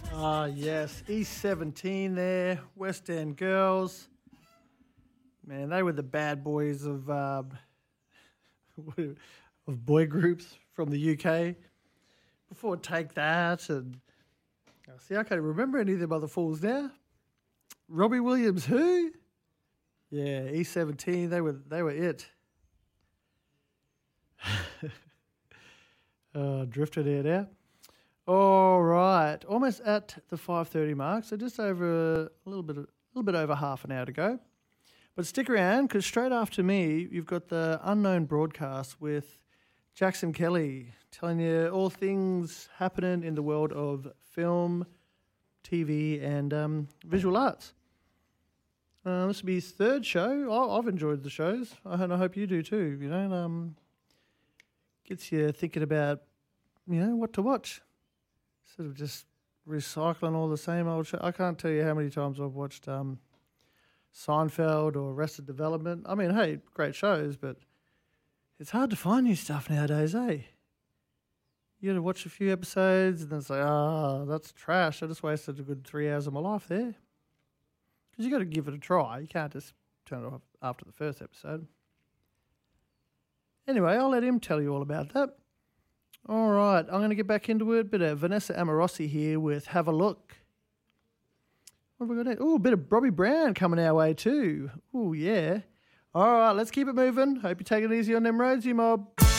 Ah, yes. E17 there, West End Girls. Man, they were the bad boys of boy groups from the UK. Before Take That, and see, I can't remember any of them other fools now. Robbie Williams, who? Yeah, E17. They were it. Drifted here now. All right, almost at the 5:30 mark, so just over a little bit over half an hour to go. But stick around, because straight after me, you've got the Unknown Broadcast with Jackson Kelly telling you all things happening in the world of film, TV, and visual arts. This will be his third show. I've enjoyed the shows, and I hope you do too. You know, gets you thinking about, what to watch. Sort of just recycling all the same old show. I can't tell you how many times I've watched Seinfeld or Arrested Development. I mean, hey, great shows, but it's hard to find new stuff nowadays, eh? You got to watch a few episodes and then say, that's trash. I just wasted a good 3 hours of my life there. Because you got to give it a try. You can't just turn it off after the first episode. Anyway, I'll let him tell you all about that. All right, I'm going to get back into it. Bit of Vanessa Amorosi here with Have a Look. What have we got next? Oh, a bit of Bobby Brown coming our way too. Oh, yeah. All right, let's keep it moving. Hope you're taking it easy on them roads, you mob.